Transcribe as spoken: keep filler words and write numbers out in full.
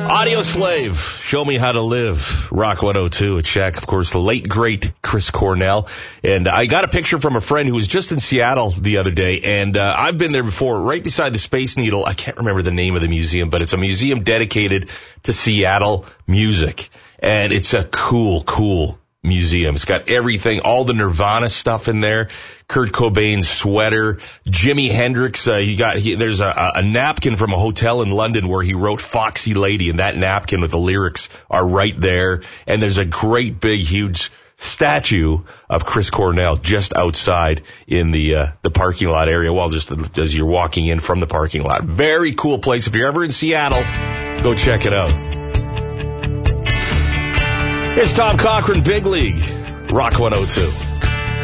Audio Slave, Show Me How to Live, Rock one oh two, a check. Of course, the late, great Chris Cornell. And I got a picture from a friend who was just in Seattle the other day, and uh, I've been there before, right beside the Space Needle. I can't remember the name of the museum, but it's a museum dedicated to Seattle music. And it's a cool, cool museum. It's got everything, all the Nirvana stuff in there. Kurt Cobain's sweater, Jimi Hendrix. Uh, he got he, there's a, a napkin from a hotel in London where he wrote "Foxy Lady," and that napkin with the lyrics are right there. And there's a great big huge statue of Chris Cornell just outside in the uh, the parking lot area. Well, just as you're walking in from the parking lot. Very cool place. If you're ever in Seattle, go check it out. It's Tom Cochran, Big League, Rock one oh two.